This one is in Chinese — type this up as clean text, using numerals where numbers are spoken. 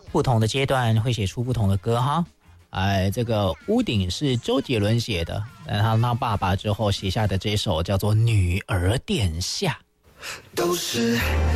不同的阶段会写出不同的歌哈。这个屋顶是周杰伦写的，他当爸爸之后写下的这首叫做《女儿殿下》。 都是